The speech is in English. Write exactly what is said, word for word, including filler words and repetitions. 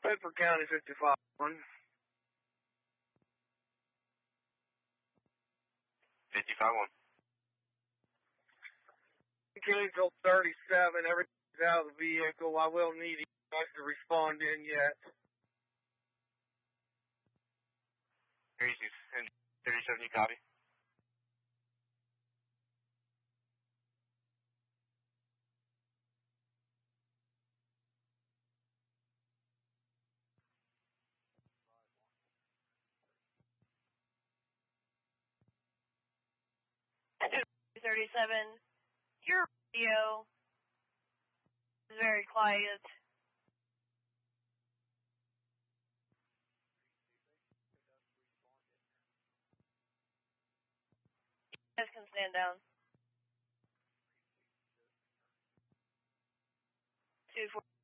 Bedford County fifty-five one. fifty-five one. Kingsville thirty-seven, everything's out of the vehicle. I will need you guys to respond in yet. thirty-six, thirty-seven, you copy? thirty-seven, your radio is very quiet. You guys can stand down. two four